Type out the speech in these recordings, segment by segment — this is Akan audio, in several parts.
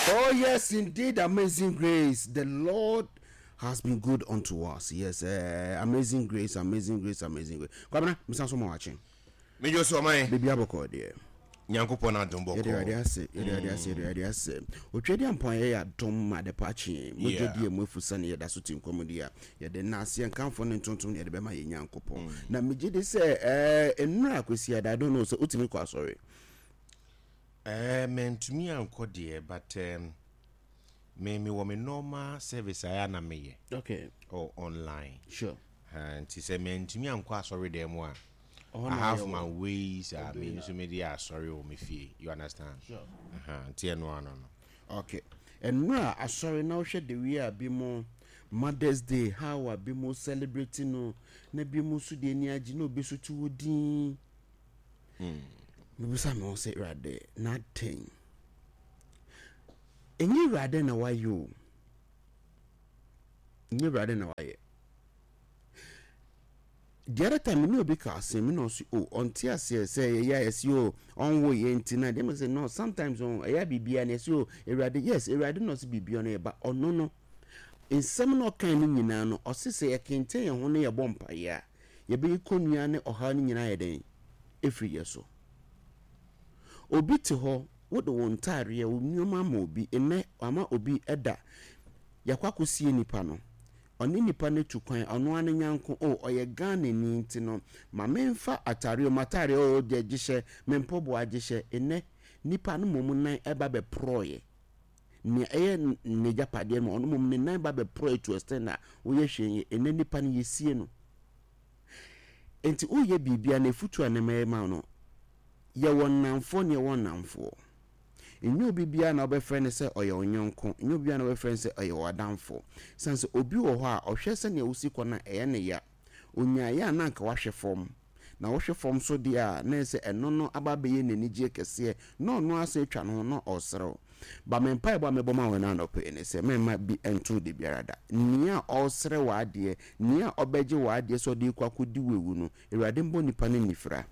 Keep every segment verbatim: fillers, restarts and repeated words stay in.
Oh, yes, indeed, amazing grace. The Lord has been good unto us. Yes, uh, amazing grace, amazing grace, amazing grace. Kwabena, Mister Somo watching. Me just so my Baby aboko there. Nyankopon adom boko. Yede yade ase, yede yade ase, yede yade ase. Otwedi ampon ye adom ma de pachi. Mojodi e mofusa ne yeda so tinkomo dia. Yede na ase enkanfo ne ntontom yede be ma ye Nyankopon. Na megide se eh enura akwesi ada I don't know so utimi kwa sorry. Eh men to me anko de but um me me wo me normal service aya na me ye. Okay. Or online. Sure. And ti say men to me anko sorry dem a. I have my ways. I mean, so maybe I sorry or me fee. You understand? Sure. Uh-huh. Tier no, no, no. Okay. And now, I sorry now. Share the way I be more Mother's Day. How I be more celebrating no. Ne be more so the ni aji no be so too din. Hmm. Maybe some will say right there. Nothing. And you rather know why you. You rather know why. The other time, you know, because me no see oh until I say say yeah yes you on way intina. They must say no. Sometimes on yeah be be and yes you erade yes erade no see be on but oh no no. In some no kind of nyina no or say I can tell you honey a bumper yeah. You be konua ne oha ni nyina yeden. Every year so. Obi te ho what the one tire ya unyoma ma obi ene ama obi eda. Yakwa kosie nipa no. Oni nipa ne tukwan ono ane nyanko o oye Ghana ni nti no ma memfa atare o matare o de gishe mempobo agishe ene nipa no mom nan eba be proye ni eye ne japade no ono mom nan ba be proye to extend na wo ye hwen ene nipa ne yesie no enti o ye bibia na futu anema ma no ye wonnamfo ne wonnamfo enyo bibia na obefrene se oye onyonko enyo bibia na obefrene se oye wadamfo sense obi wo ho a ohwe se ne usi kona eye ne ya onya ya na nka wahwe fom na wahwe fom so dia na se eno no ababe ye nanije kese no no ase atwa no no osero ba mempa ba meboma we na no pe ne se memma bi entu de biarada nia osere wa ade nia obeje wa ade so de kwakodi wewu no ewrade mbo nipa ne nifra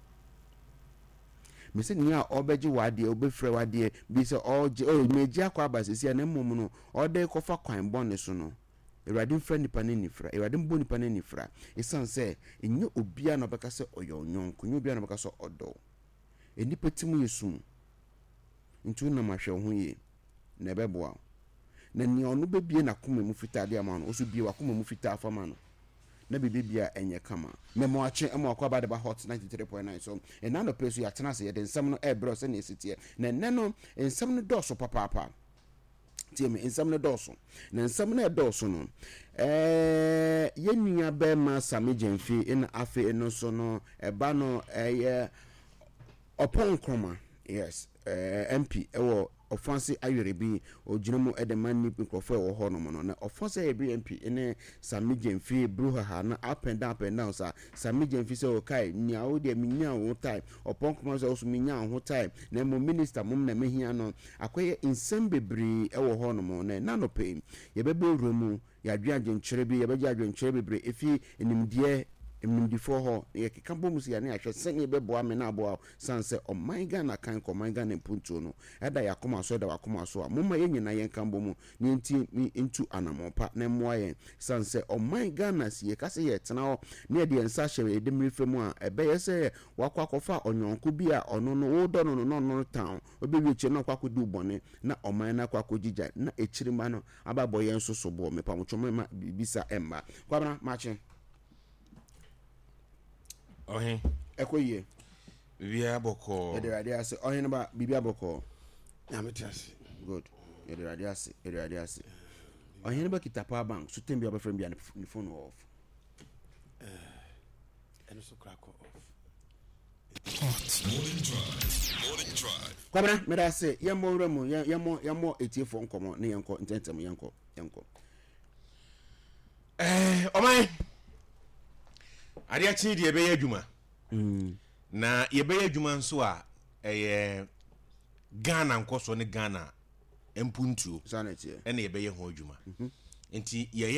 me say nia obeji wade obefre wade bi say oje o meji akwa abasisi na mmom no ode kofa kwan bone so no ewrade mfra nipa ne nifra ewrade mbo nipa ne nifra esan say enye obia na obeka say oyo nyonko enye obia na obeka say odo enipa timu yesum ntu na mahwe ho ye na ebeboa na ni onu bebie na koma mu fitade ama no oso bie wa koma mu fita afama no na bibia enye kama memo ache emo akwa ba de ba hot ninety-three point nine so ena no place ya tena se ye de nsam no e bro se na esitie na enne no nsam no doso papa papa tie me nsam no doso na nsam no e doso no eh ye nua be ma sami jenfi ina afe eno so no e ba no eh opon kroma yes eh M P ewo ofansi ayerebi ogyinamu edeman ni nkrofo ewo ho no no na ofansi ayerebi M P ene Sami Jemfi bruha ha na up and down up and down sa Sami Jemfi se okai nya wo de minya wo time opon kuma se oso minya wo time na mo minister mom na mehia no akoye insem bebre ewo ho no na na no pe ye bebe owuramu ya dwaje nkyere bi ye beje adwe nkyere bebre efi enimdie emnimdifo ho ye kekabo musi ya ne ahwe sene bebo ame na abo sanse o my Ghana kan ko my Ghana mpuntu no eda yakoma so eda wakoma so a mumma ye nyina ye kambo mu ne nti into anamopa na mmoa ye sanse o my Ghana si ye kase ye tena ho ne de ensa hye de mrife mu a ebe ye se wakwa kofa onyonko bi a ono no wo do no no no town obebi che no kwakodi ubone na o my na kwakogija na echirima no ababo ye nso so bo mepa mutwomo ma bibisa emma kwabana machi Ohin ekoye bibia boko ede radi ase ohin ba bibia boko na metiasi good ede radi ase ede radi ase ohin ba kita power bank so tembi obefrem bia ni phone off eh eno so crack off Hot morning drive morning drive kwabra me da se yemo ramu yemo yemo etiefo nkomo ne yenko intentem yenko yenko eh omai Adia chi de ebe adwuma. Mm. Na ebe adwuma nso a eye Ghana nkoso ne Ghana empuntuo. Sanity. Ena ebe ye ho adwuma. Enti ye